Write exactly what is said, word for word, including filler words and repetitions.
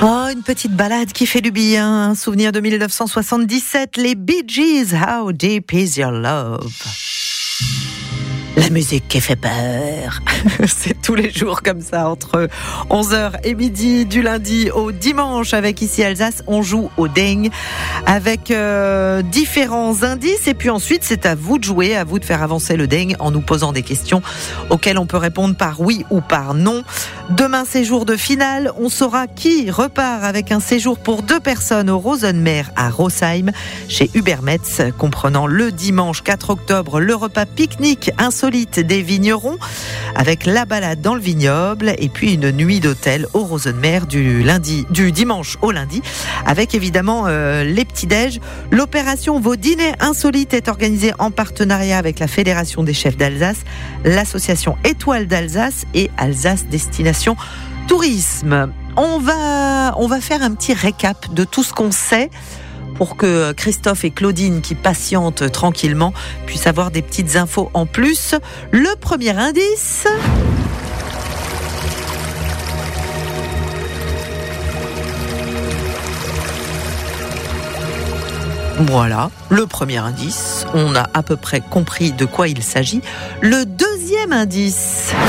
Oh, une petite balade qui fait du bien. Un souvenir de mille neuf cent soixante-dix-sept, les Bee Gees, How Deep Is Your Love? La musique qui fait peur. C'est tous les jours comme ça, entre onze heures et midi, du lundi au dimanche. Avec Ici Alsace, on joue au ding avec euh, différents indices. Et puis ensuite, c'est à vous de jouer, à vous de faire avancer le ding en nous posant des questions auxquelles on peut répondre par oui ou par non. Demain, c'est jour de finale. On saura qui repart avec un séjour pour deux personnes au Rosenmeer à Rosheim, chez Hubert Metz, comprenant le dimanche quatre octobre le repas pique-nique insolite des vignerons avec la balade dans le vignoble et puis une nuit d'hôtel au Rosenmeer du lundi, du dimanche au lundi, avec évidemment euh, les petits-déj. L'opération Vos dîners insolites est organisée en partenariat avec la Fédération des chefs d'Alsace, l'association Étoile d'Alsace et Alsace Destination Tourisme. On va, on va faire un petit récap de tout ce qu'on sait pour que Christophe et Claudine, qui patientent tranquillement, puissent avoir des petites infos en plus. Le premier indice... Voilà, le premier indice. On a à peu près compris de quoi il s'agit. Le deuxième indice...